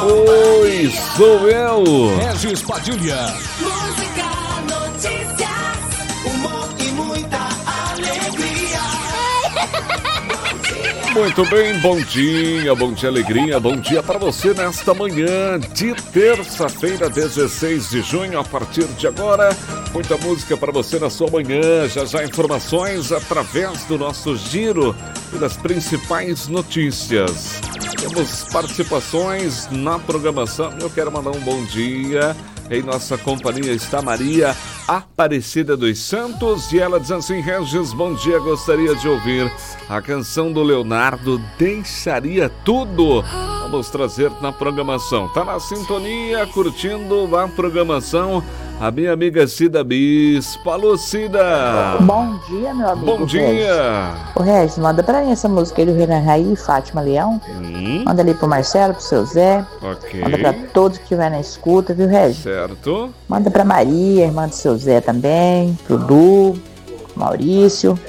Oi, sou eu. Regis Padilha. Música, notícias, humor e muita alegria. Muito bem, bom dia, alegria, bom dia para você nesta manhã de terça-feira, 16 de junho, a partir de agora, muita música para você na sua manhã, já informações através do nosso giro e das principais notícias. Temos participações na programação, eu quero mandar um bom dia. Em nossa companhia está Maria Aparecida dos Santos e ela diz assim: Regis, bom dia, gostaria de ouvir a canção do Leonardo, Deixaria Tudo. Vamos trazer na programação. Tá na sintonia, curtindo a programação, a minha amiga Cida Bispo. Alô, Cida! Bom dia, meu amigo. Bom dia! O Regis, manda pra mim essa música aí do Renan Raí e Fátima Leão. Manda ali pro Marcelo, pro seu Zé. Ok. Manda pra todos que estiverem na escuta, viu, Regis? Certo. Manda pra Maria, irmã do seu Zé também. Pro Du, Maurício,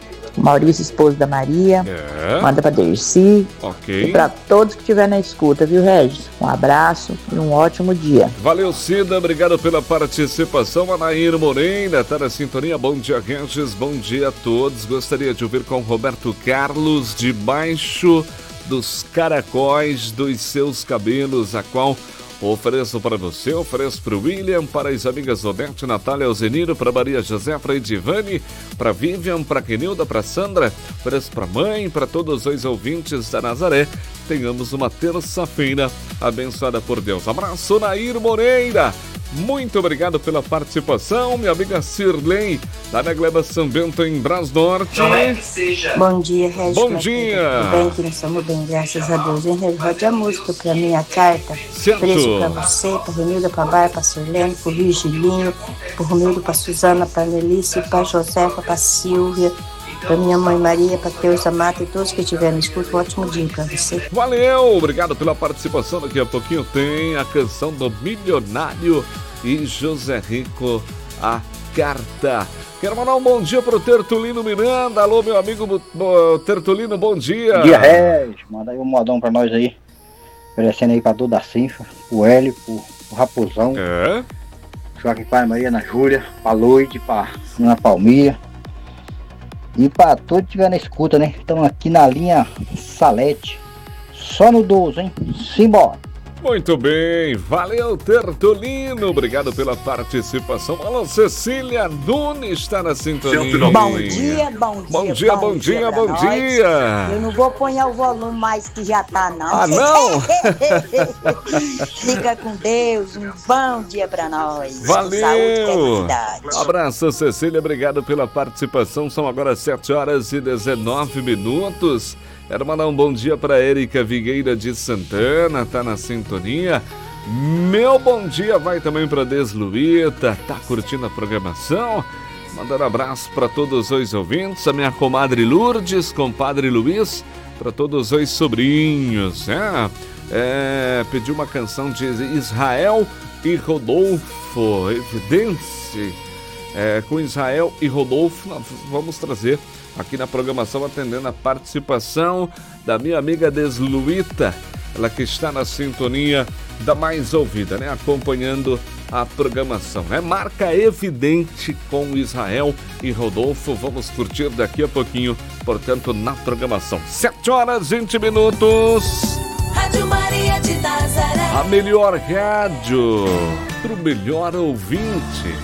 esposo da Maria. É. Manda pra Dercy. Ok. E pra todos que estiverem na escuta, viu, Regis? Um abraço e um ótimo dia. Valeu, Cida, obrigado pela participação. Anaíra Moreira tá na sintonia. Bom dia, Regis, bom dia a todos. Gostaria de ouvir com Roberto Carlos, Debaixo dos Caracóis dos Seus Cabelos, a qual ofereço para você, ofereço para o William, para as amigas Odete, Natália, Alzeniro, para Maria José, para Edivane, para Vivian, para Kenilda, para Sandra, ofereço para a mãe, para todos os ouvintes da Nazaré. Tenhamos uma terça-feira abençoada por Deus. Abraço, Nair Moreira. Muito obrigado pela participação, minha amiga Cirlei, da Gleba São Bento, em Brás Norte. Bom dia, Regis. Bom dia. Tudo bem, que nós estamos bem, graças a Deus. Hein, Regis? Rode a música pra mim, a carta. Certo. Preço pra você, pra Renilda, pra Bar, pra Sirlene, pro Virgilinho, pro Romildo, pra Suzana, pra Melissa, pra Josefa, pra Silvia, pra minha mãe Maria, pra Teusa Mata e todos que estiverem no escuto. Um ótimo dia pra você. Valeu, obrigado pela participação. Daqui a pouquinho tem a canção do Milionário e José Rico, a carta. Quero mandar um bom dia pro Tertulino Miranda. Alô, meu amigo Tertulino, bom dia. Bom dia, Regis. Manda aí um modão pra nós aí. Oferecendo aí pra Duda Cinfa, o Hélio, pro Raposão, É? Joaquim Pai, Maria Ana Júlia, pra Loide, pra Ana Palmira. E pra todos que estiver na escuta, né? Estamos aqui na linha Salete. Só no 12, hein? Simbora! Muito bem, valeu Tertulino, obrigado pela participação. Alô, Cecília Nunes está na sintonia. Bom dia, bom dia. Bom dia, bom dia, bom dia. Eu não vou pôr o volume mais que já tá, não. Ah, não? Fica com Deus, um bom dia pra nós. Valeu. Saúde, felicidade. Abraço, Cecília, obrigado pela participação. São agora 7h19. Quero mandar um bom dia para Érica Vigueira de Santana, tá na sintonia. Meu bom dia vai também para Desluíta, tá curtindo a programação. Mandando abraço para todos os ouvintes, a minha comadre Lourdes, compadre Luiz, para todos os sobrinhos. Pediu uma canção de Israel e Rodolfo, Evidência. Com Israel e Rodolfo, nós vamos trazer aqui na programação, atendendo a participação da minha amiga Desluíta, ela que está na sintonia da mais ouvida, né? Acompanhando a programação, né? Marca Evidente com Israel e Rodolfo, vamos curtir daqui a pouquinho, portanto, na programação. 7h20. Rádio Maria de Nazaré. A melhor rádio, pro melhor ouvinte.